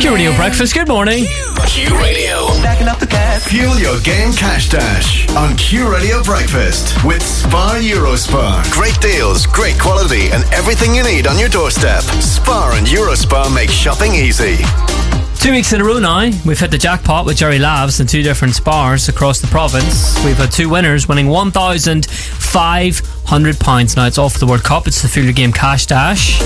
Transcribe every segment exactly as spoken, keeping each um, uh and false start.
Q Radio Breakfast, good morning. Q Radio. Stacking up the cash. Fuel your game cash dash on Q Radio Breakfast with Spar Eurospar. Great deals, great quality, and everything you need on your doorstep. Spar and Eurospar make shopping easy. Two weeks in a row now, we've hit the jackpot with Jerry Lavs in two different Spars across the province. We've had two winners winning one thousand five hundred pounds. Now it's off the World Cup, it's the Fuel Your Game Cash Dash.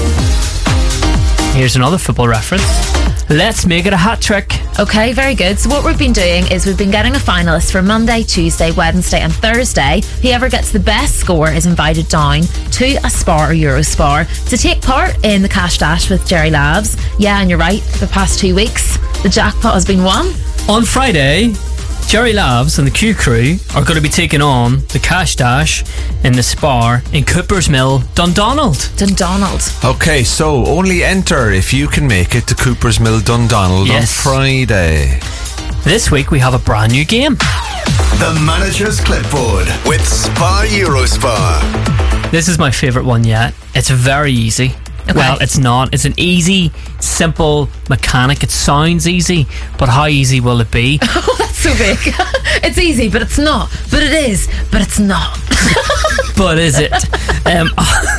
Here's another football reference. Let's make it a hat trick. Okay, very good. So what we've been doing is we've been getting a finalist for Monday, Tuesday, Wednesday and Thursday. Whoever gets the best score is invited down to a Spar or Eurospar to take part in the Cash Dash with Jerry Lavs. Yeah, and you're right, the past two weeks the jackpot has been won. On Friday, Jerry Lavs and the Q crew are going to be taking on the Cash Dash in the Spar in Coopers Mill, Dundonald. Dundonald. Okay, so only enter if you can make it to Coopers Mill, Dundonald Yes. on Friday. This week we have a brand new game. The Manager's Clipboard with Spar Eurospar. This is my favourite one yet. It's very easy. Okay. Well, it's not. It's an easy, simple mechanic. It sounds easy, but how easy will it be? Oh, that's so big. It's easy, but it's not. But it is, but it's not. But is it? Um,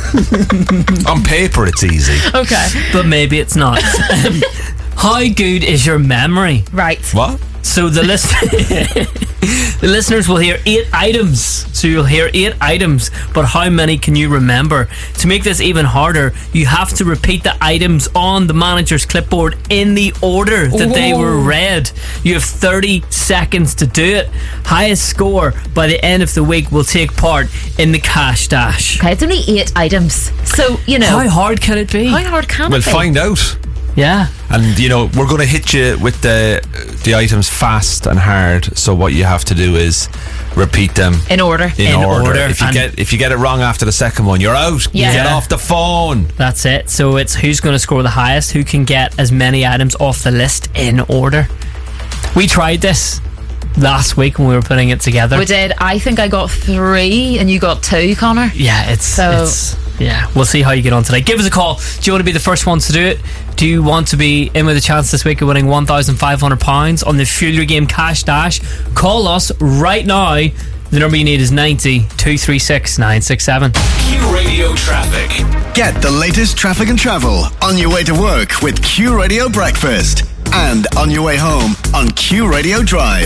On paper, it's easy. Okay. but maybe it's not. Um, how good is your memory? Right. What? So the list, the listeners will hear eight items. So you'll hear eight items, but how many can you remember? To make this even harder, you have to repeat the items on the Manager's Clipboard in the order that Ooh. they were read. You have thirty seconds to do it. Highest score by the end of the week will take part in the Cash Dash. Okay, it's only eight items. So, you know. How hard can it be? How hard can We'll it be? find out. Yeah. And, you know, we're going to hit you with the the items fast and hard. So what you have to do is repeat them In order. in, In order. order. If you And- get if you get it wrong after the second one, you're out. Yeah. Get Yeah. off the phone. That's it. So it's who's going to score the highest, who can get as many items off the list in order. We tried this last week when we were putting it together. We did. I think I got three and you got two, Connor. Yeah, it's, So- it's yeah. We'll see how you get on today. Give us a call. Do you want to be the first one to do it? Do you want to be in with a chance this week of winning one thousand five hundred pounds on the Fuel Your Game Cash Dash? Call us right now. The number you need is ninety, two three six, nine six seven. Q Radio Traffic. Get the latest traffic and travel on your way to work with Q Radio Breakfast and on your way home on Q Radio Drive.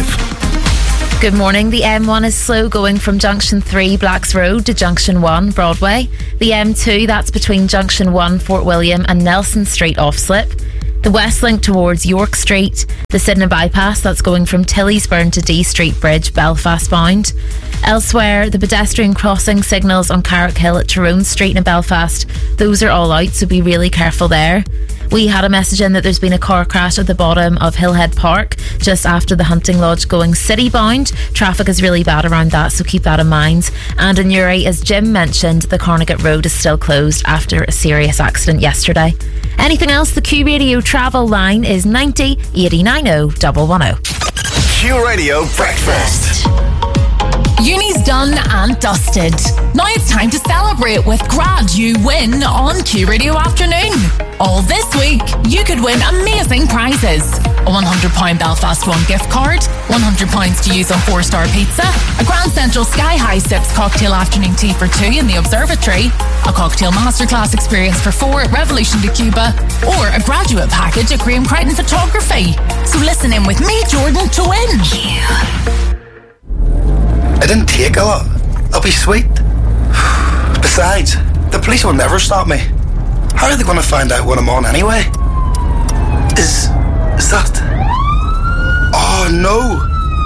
Good morning. The M one is slow going from Junction three Blacks Road to Junction one Broadway. The M two, that's between Junction one Fort William and Nelson Street off slip. The West Link towards York Street. The Sydenham Bypass, that's going from Tilliesburn to D Street Bridge, Belfast bound. Elsewhere, the pedestrian crossing signals on Carrick Hill at Tyrone Street in Belfast, those are all out, so be really careful there. We had a message in that there's been a car crash at the bottom of Hillhead Park just after the Hunting Lodge going city bound. Traffic is really bad around that, so keep that in mind. And in Uri, as Jim mentioned, the Carnegie Road is still closed after a serious accident yesterday. Anything else? The Q Radio travel line is ninety, eight nine oh, one one oh. Q Radio Breakfast. Uni's done and dusted. Now it's time to celebrate with Grad You Win on Q Radio Afternoon. All this week, you could win amazing prizes. A one hundred pounds Belfast One gift card, one hundred pounds to use on four star Pizza, a Grand Central Sky High Sips cocktail afternoon tea for two in the Observatory, a cocktail masterclass experience for four at Revolution de Cuba, or a graduate package at Graham Crichton Photography. So listen in with me, Jordan, to win. I didn't take a lot. I'll be sweet. Besides, the police will never stop me. How are they going to find out what I'm on anyway? Is... is that... Oh, no.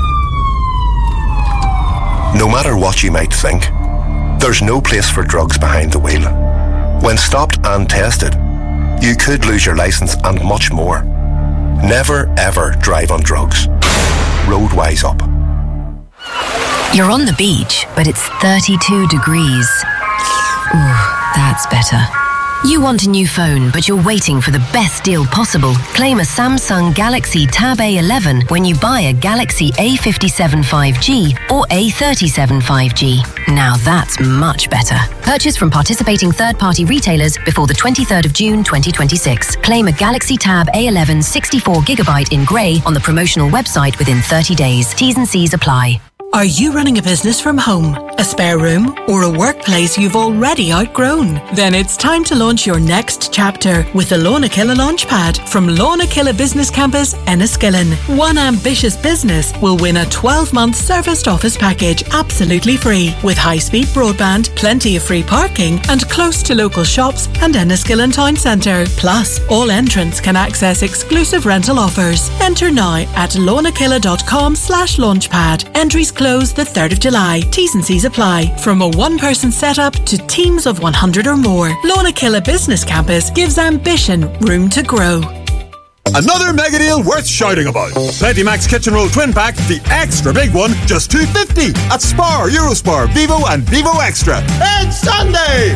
No matter what you might think, there's no place for drugs behind the wheel. When stopped and tested, you could lose your licence and much more. Never ever drive on drugs. Road wise up. You're on the beach, but it's thirty-two degrees. Ooh, that's better. You want a new phone, but you're waiting for the best deal possible. Claim a Samsung Galaxy Tab A eleven when you buy a Galaxy A fifty-seven five G or A thirty-seven five G. Now that's much better. Purchase from participating third-party retailers before the twenty-third of June twenty twenty-six. Claim a Galaxy Tab A eleven sixty-four gigabyte in grey on the promotional website within thirty days. T's and C's apply. Are you running a business from home, a spare room, or a workplace you've already outgrown? Then it's time to launch your next chapter with the Lornakilla Launchpad from Lornakilla Business Campus, Enniskillen. One ambitious business will win a twelve-month serviced office package absolutely free, with high-speed broadband, plenty of free parking, and close to local shops and Enniskillen Town Centre. Plus, all entrants can access exclusive rental offers. Enter now at lornakilla.com slash launchpad. Entries close the third of July. T's and C's apply. From a one-person setup to teams of one hundred or more, Lornakilla Business Campus gives ambition room to grow. Another mega deal worth shouting about. Plenty Max Kitchen Roll Twin Pack, the extra big one, just two fifty at Spar, Eurospar, Vivo and Vivo Extra. It's Sunday!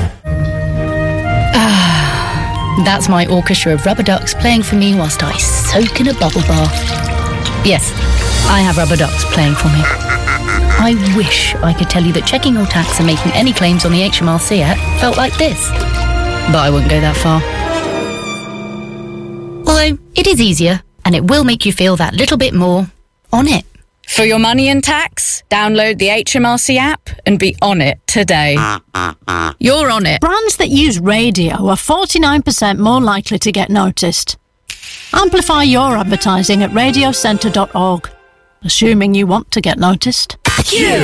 Ah, that's my orchestra of rubber ducks playing for me whilst I soak in a bubble bath. Yes, I have rubber ducks playing for me. I wish I could tell you that checking your tax and making any claims on the H M R C app felt like this. But I wouldn't go that far. Although, it is easier, and it will make you feel that little bit more on it. For your money and tax, download the H M R C app and be on it today. You're on it. Brands that use radio are forty-nine percent more likely to get noticed. Amplify your advertising at radio centre dot org. Assuming you want to get noticed. Q